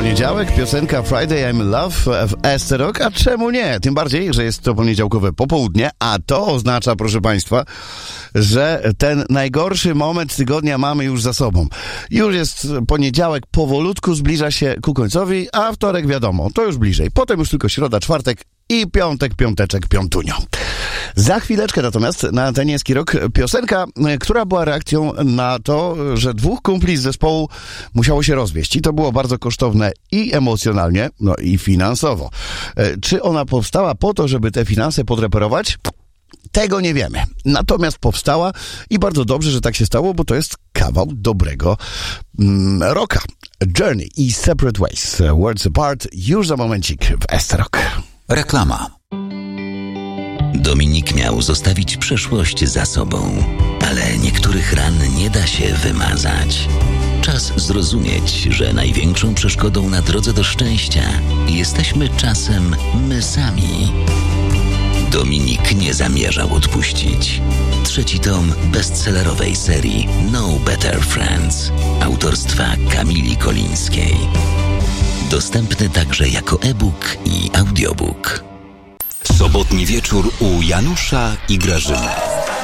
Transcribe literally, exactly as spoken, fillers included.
Poniedziałek, piosenka Friday I'm in Love w Ester Rock, a czemu nie? Tym bardziej, że jest to poniedziałkowe popołudnie, a to oznacza, proszę Państwa, że ten najgorszy moment tygodnia mamy już za sobą. Już jest poniedziałek, powolutku zbliża się ku końcowi, a wtorek wiadomo, to już bliżej. Potem już tylko środa, czwartek i piątek, piąteczek, piątunio. Za chwileczkę natomiast na antenie Ski Rock piosenka, która była reakcją na to, że dwóch kumpli z zespołu musiało się rozwieść. I to było bardzo kosztowne i emocjonalnie, no i finansowo. Czy ona powstała po to, żeby te finanse podreperować? Tego nie wiemy. Natomiast powstała i bardzo dobrze, że tak się stało, bo to jest kawał dobrego mm, rocka. Journey i Separate Ways. Worlds Apart już za momencik w Ester Rock. Reklama. Dominik miał zostawić przeszłość za sobą, ale niektórych ran nie da się wymazać. Czas zrozumieć, że największą przeszkodą na drodze do szczęścia jesteśmy czasem my sami. Dominik nie zamierzał odpuścić. Trzeci tom bestsellerowej serii No Better Friends autorstwa Kamili Kolińskiej. Dostępny także jako e-book i audiobook. Sobotni wieczór u Janusza i Grażyny.